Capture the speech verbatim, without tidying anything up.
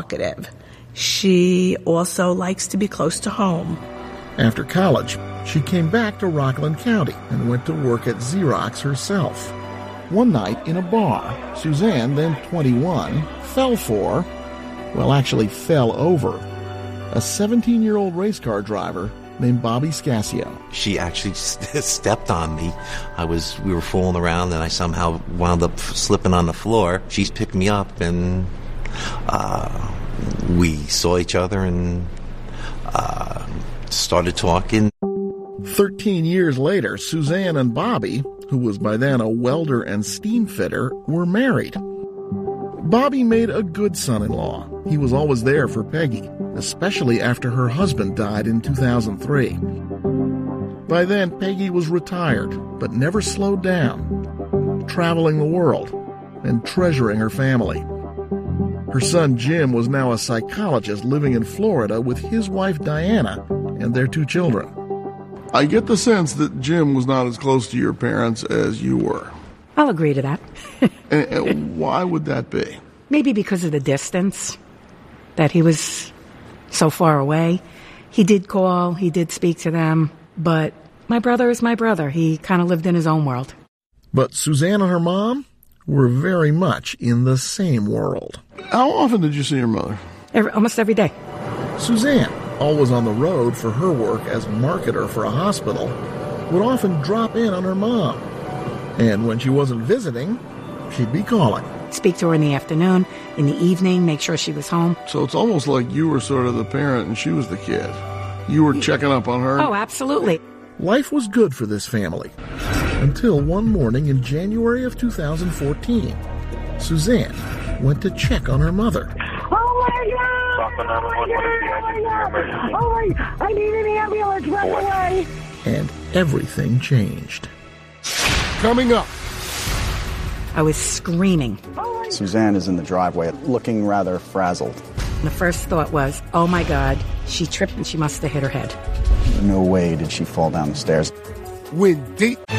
talkative. She also likes to be close to home. After college, she came back to Rockland County and went to work at Xerox herself. One night in a bar, Suzanne, then twenty-one, fell for, well, actually fell over, a seventeen-year-old race car driver named Bobby Scasio. She actually stepped on me. I was, we were fooling around and I somehow wound up slipping on the floor. She picked me up and uh, we saw each other and uh, started talking. Thirteen years later, Suzanne and Bobby, who was by then a welder and steam fitter, were married. Bobby made a good son-in-law. He was always there for Peggy, especially after her husband died in two thousand three. By then, Peggy was retired, but never slowed down, traveling the world and treasuring her family. Her son Jim was now a psychologist living in Florida with his wife Diana and their two children. I get the sense that Jim was not as close to your parents as you were. I'll agree to that. and, and why would that be? Maybe because of the distance, that he was so far away. He did call, he did speak to them, but my brother is my brother. He kind of lived in his own world. But Suzanne and her mom were very much in the same world. How often did you see your mother? Every, almost every day. Suzanne, always on the road for her work as marketer for a hospital, would often drop in on her mom. And when she wasn't visiting, she'd be calling. Speak to her in the afternoon, in the evening, make sure she was home. So it's almost like you were sort of the parent and she was the kid. You were checking up on her? Oh, absolutely. Life was good for this family. Until one morning in January of two thousand fourteen, Suzanne went to check on her mother. Oh, my God! Oh, my God! Oh, my... I need an ambulance right away! And everything changed. Coming up. I was screaming. Suzanne is in the driveway, looking rather frazzled. The first thought was, oh my God, she tripped and she must have hit her head. No way did she fall down the stairs. When date